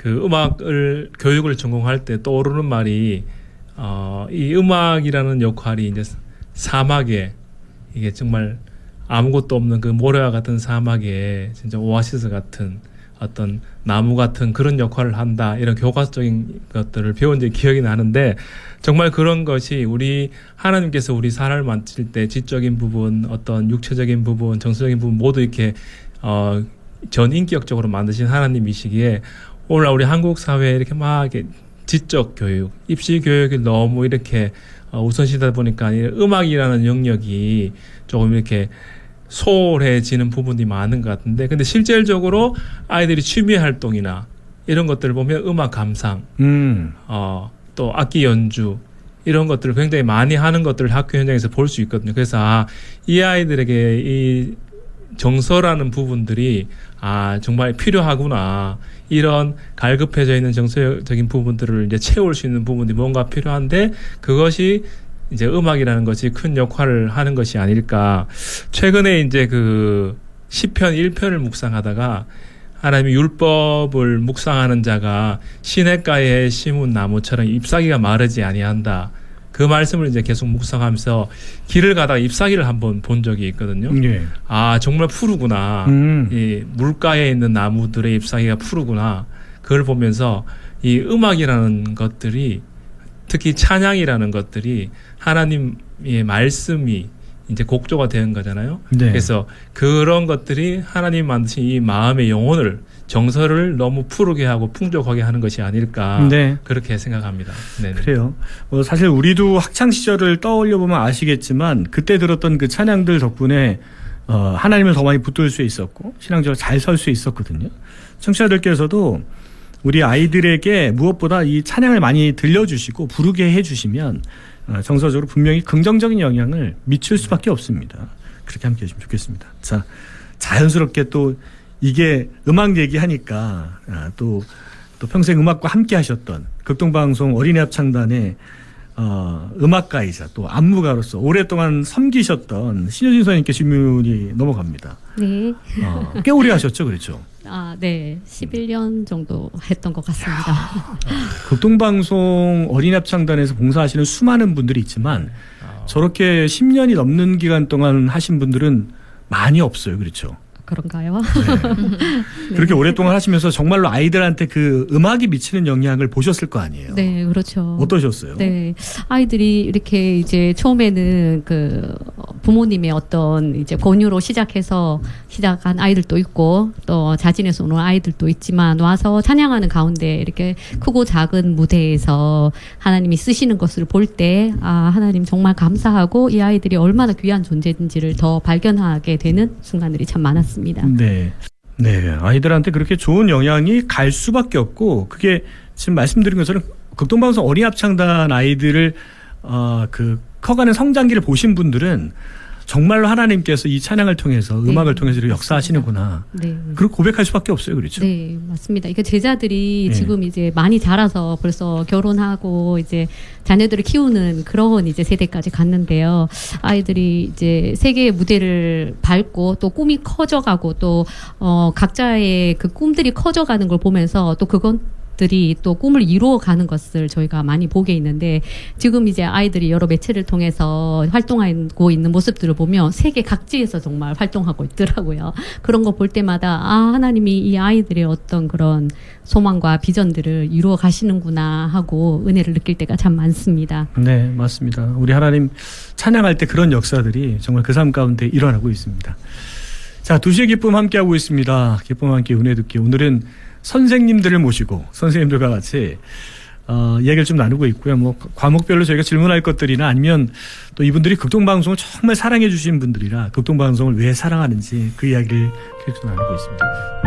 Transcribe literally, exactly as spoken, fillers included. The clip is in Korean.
그 음악을 교육을 전공할 때 떠오르는 말이 어, 이 음악이라는 역할이 이제 사막에 이게 정말 아무것도 없는 그 모래와 같은 사막에 진짜 오아시스 같은 어떤 나무 같은 그런 역할을 한다. 이런 교과서적인 것들을 배운 지 기억이 나는데 정말 그런 것이 우리 하나님께서 우리 사람을 만질 때 지적인 부분, 어떤 육체적인 부분, 정서적인 부분 모두 이렇게 어, 전인격적으로 만드신 하나님이시기에 오늘 우리 한국 사회에 이렇게 막 이렇게 지적 교육, 입시 교육이 너무 이렇게 어, 우선시다 보니까 음악이라는 영역이 조금 이렇게 소홀해지는 부분이 많은 것 같은데, 근데 실질적으로 아이들이 취미 활동이나 이런 것들을 보면 음악 감상, 음. 어, 또 악기 연주 이런 것들을 굉장히 많이 하는 것들을 학교 현장에서 볼 수 있거든요. 그래서 아, 이 아이들에게 이 정서라는 부분들이 아 정말 필요하구나. 이런 갈급해져 있는 정서적인 부분들을 이제 채울 수 있는 부분이 뭔가 필요한데 그것이 이제 음악이라는 것이 큰 역할을 하는 것이 아닐까. 최근에 이제 그 시편 일 편을 묵상하다가 하나님이 율법을 묵상하는 자가 시냇가에 심은 나무처럼 잎사귀가 마르지 아니한다. 그 말씀을 이제 계속 묵상하면서 길을 가다가 잎사귀를 한번 본 적이 있거든요. 네. 아 정말 푸르구나. 음. 이 물가에 있는 나무들의 잎사귀가 푸르구나. 그걸 보면서 이 음악이라는 것들이 특히 찬양이라는 것들이 하나님의 말씀이 이제 곡조가 되는 거잖아요. 네. 그래서 그런 것들이 하나님 만드신 이 마음의 영혼을 정서를 너무 푸르게 하고 풍족하게 하는 것이 아닐까. 네. 그렇게 생각합니다. 네네. 그래요. 뭐 사실 우리도 학창 시절을 떠올려 보면 아시겠지만 그때 들었던 그 찬양들 덕분에 어, 하나님을 더 많이 붙들 수 있었고 신앙적으로 잘 설 수 있었거든요. 청취자들께서도 우리 아이들에게 무엇보다 이 찬양을 많이 들려주시고 부르게 해주시면 정서적으로 분명히 긍정적인 영향을 미칠 수밖에 없습니다. 그렇게 함께 해주시면 좋겠습니다. 자, 자연스럽게 또 이게 음악 얘기하니까 또, 또 평생 음악과 함께 하셨던 극동방송 어린이 합창단의 어, 음악가이자 또 안무가로서 오랫동안 섬기셨던 신효진 선생님께 질문이 넘어갑니다. 네. 어, 꽤 오래 하셨죠, 그렇죠? 아, 네. 십일 년 정도 했던 것 같습니다. 극동방송 어린이 합창단에서 봉사하시는 수많은 분들이 있지만 저렇게 십 년이 넘는 기간 동안 하신 분들은 많이 없어요, 그렇죠? 그런가요? 네. 그렇게 오랫동안 하시면서 정말로 아이들한테 그 음악이 미치는 영향을 보셨을 거 아니에요? 네, 그렇죠. 어떠셨어요? 네. 아이들이 이렇게 이제 처음에는 그 부모님의 어떤 이제 권유로 시작해서 시작한 아이들도 있고 또 자진해서 오는 아이들도 있지만 와서 찬양하는 가운데 이렇게 크고 작은 무대에서 하나님이 쓰시는 것을 볼 때 아, 하나님 정말 감사하고 이 아이들이 얼마나 귀한 존재인지를 더 발견하게 되는 순간들이 참 많았습니다. 네. 네. 아이들한테 그렇게 좋은 영향이 갈 수밖에 없고, 그게 지금 말씀드린 것처럼 극동방송 어린이 합창단 아이들을, 어, 그, 커가는 성장기를 보신 분들은 정말로 하나님께서 이 찬양을 통해서 네, 음악을 통해서 맞습니다. 역사하시는구나. 네. 그리고 고백할 수밖에 없어요. 그렇죠? 네, 맞습니다. 이게 제자들이 네. 지금 이제 많이 자라서 벌써 결혼하고 이제 자녀들을 키우는 그런 이제 세대까지 갔는데요. 아이들이 이제 세계의 무대를 밟고 또 꿈이 커져가고 또 어, 각자의 그 꿈들이 커져가는 걸 보면서 또 그건 들이 또 꿈을 이루어가는 것을 저희가 많이 보게 있는데 지금 이제 아이들이 여러 매체를 통해서 활동하고 있는 모습들을 보면 세계 각지에서 정말 활동하고 있더라고요. 그런 거 볼 때마다 아 하나님이 이 아이들의 어떤 그런 소망과 비전들을 이루어 가시는구나 하고 은혜를 느낄 때가 참 많습니다. 네, 맞습니다. 우리 하나님 찬양할 때 그런 역사들이 정말 그 삶 가운데 일어나고 있습니다. 자, 두시의 기쁨 함께하고 있습니다. 기쁨 함께 은혜 듣기. 오늘은 선생님들을 모시고 선생님들과 같이 어, 이야기를 좀 나누고 있고요. 뭐 과목별로 저희가 질문할 것들이나 아니면 또 이분들이 극동방송을 정말 사랑해 주신 분들이라 극동방송을 왜 사랑하는지 그 이야기를 계속 나누고 있습니다.